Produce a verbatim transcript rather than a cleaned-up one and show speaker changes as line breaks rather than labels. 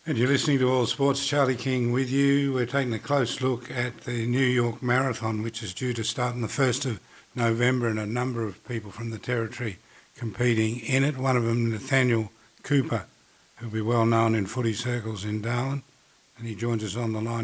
And you're listening to All Sports. Charlie King with you. We're taking a close look at the New York Marathon, which is due to start on the first of November, and a number of people from the Territory competing in it. One of them, Nathaniel Cooper, who'll be well known in footy circles in Darwin, and he joins us on the line.